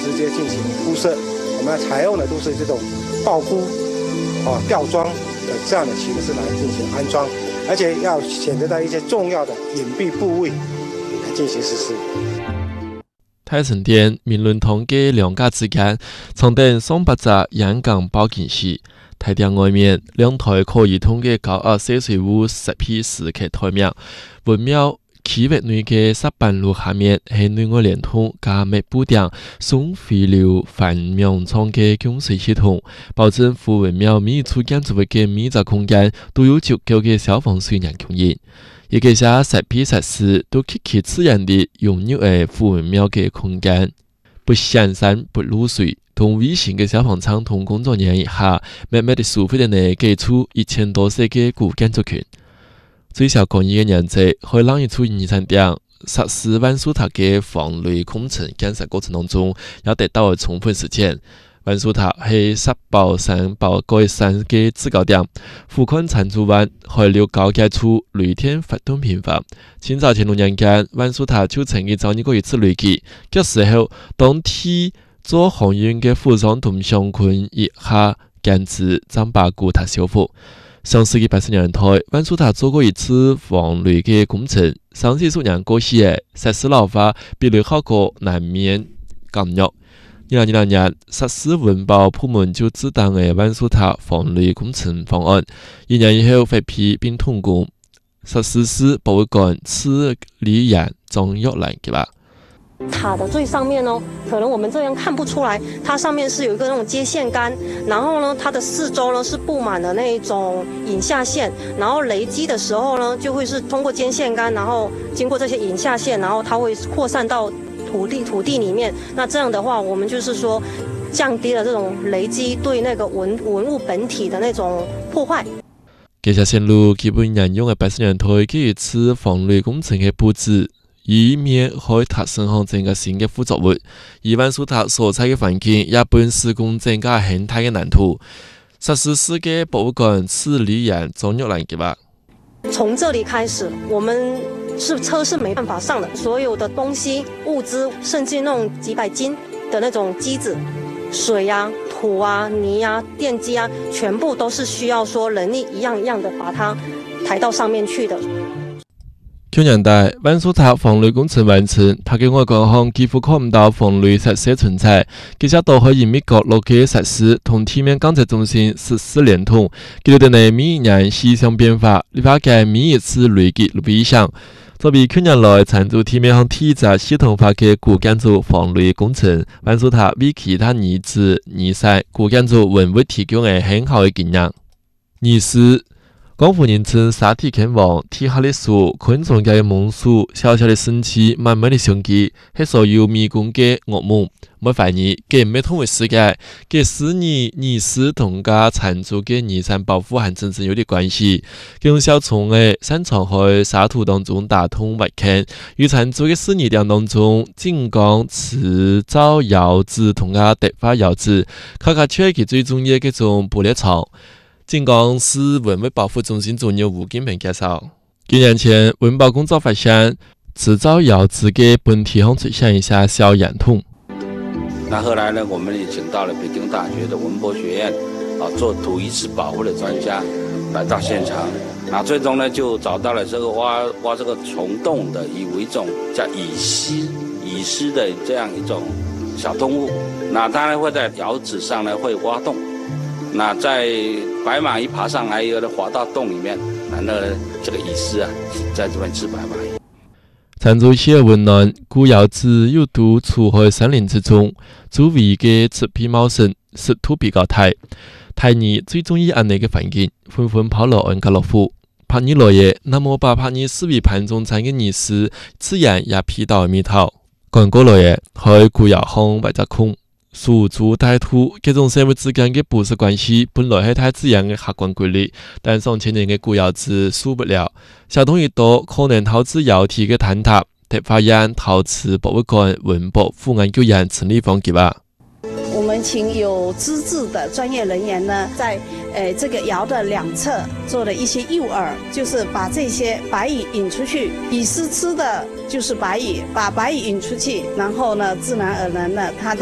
直接进行铺设，我们采用的都是这种爆箍、吊装的这样的形式来进行安装，而且要选择到一些重要的隐蔽部位来进行实施。 太城店明伦堂嘅两架之间，藏定200只阳港保健室。台店外面2台可移动嘅高压射水壶石批时刻台面，文庙企域内嘅石板路下面係另外連通加密布點送回流繁忙倉嘅供水系統，保證符文廟每一處建築物嘅每個空間都有足夠嘅消防水源供應。而這些石批設施都極其自然地融入喺符文廟嘅空間，不閃山不漏水。同微型嘅消防廠同工作人員下，慢慢地疏忽地呢給出1000多歲嘅古建築群。最小工藝嘅年紀，可以讓一處遺產點實施萬樹塔嘅防雷工程建設過程當中，要得到充分實踐。萬樹塔係石寶山寶蓋山嘅制高點，俯瞰長竹灣海流高階處，雷電發動頻繁。清朝乾隆年間，萬樹塔就曾經遭遇過一次雷擊，這時候當天做航運嘅服裝同相關一下建制將把古塔修復。上世紀80年代，萬樹塔做過一次防雷嘅工程，30年過去嘅設施老化，避雷效果難免減弱。2002年，實施環保部門就制定嘅萬樹塔防雷工程方案，1年以後獲批並通過，實施市博物館次里岩中藥蘭計劃。 塔的最上面呢，可能我们这样看不出来，它上面是有一个那种接线杆，然后呢，它的四周呢是布满了那种引下线，然后雷击的时候呢，就会是通过接线杆，然后经过这些引下線，然後它會擴散到土地里面。那這樣的話，我們就是說降低了這種雷擊對那個文物本體的那種破壞。 這些線路基本沿用嘅80年代嘅一次防雷工程嘅佈置。以免開塔生行整個新嘅副作物，而萬樹塔所在嘅環境也本施工增加生態嘅難度。實施市嘅博物館次里岩中藥蘭計劃。 從這裡開始，我們車是沒辦法上的，所有的東西物資，甚至那種幾百斤的那種機子、水啊、土啊、泥啊、電機啊，全部都是需要說人力一樣一樣的把它抬到上面去的。 去年代，萬樹塔防雷工程完成，它嘅外觀上幾乎看唔到防雷設施存在。這些都可以密角落嘅設施同地面鋼鐵中心實施連通，記錄到呢每一年氣象變化，立法嘅每一次雷擊都不一樣。作為去年來長洲地面上第一隻系統化嘅古建築防雷工程，萬樹塔為其他兒子、兒婿古建築文物提供嘅很好嘅經驗。二是光復人稱沙體看望，地下的樹、昆蟲嘅夢樹、小小的生氣，慢慢的升級，係所有迷宮嘅噩夢。冇懷疑，佢唔係同一世界，佢是你是同家長洲嘅遺產保護和真正有啲關係。佢用小蟲嘅擅長喺沙土當中打通挖坑，與長洲嘅12點當中，晉江池沼窯址同家德化窯址，卡卡出佢最中意嘅種玻璃廠。晉江市文物保護中心總監吳金平介紹，幾年前文保工作發現，池沼窯址嘅本體上出現一下小煙囪。 那後來呢，我們也請到了北京大學的文博學院做土遺址保護的專家來到現場，那最終呢就找到了這個挖這個蟲洞的有一種叫蟻蝨的這樣一種小動物，那它呢會在窯址上呢會挖洞。那在白螞蟻爬上來以後呢，滑到洞裡面，然後呢，這個蟻蝨在這邊吃白螞蟻。 長洲縣溫暖，古窯址又獨處喺森林之中，周圍嘅植被茂盛，濕度比較大。台兒最中意安呢個環境，紛紛跑落安家樂福。拍你落葉，那麼把拍你視為盤中餐嘅蟻蝨，自然也劈到面頭。趕過落葉，喺古窯巷擺隻空。樹竹帶土，這種社會之間嘅捕食關係本來係太自然嘅客觀規律，但2000年嘅古窯址受不了，相同一度可能導致窯體嘅坍塌，特發現陶瓷博物館文博副研究員陳立峰計劃。 我們請有資質的專業人員呢，在這個窯的兩側做了一些誘餌，就是把這些白蟻引出去，蟻蝨吃的就是白蟻，把白蟻引出去，然後呢，自然而然呢，它的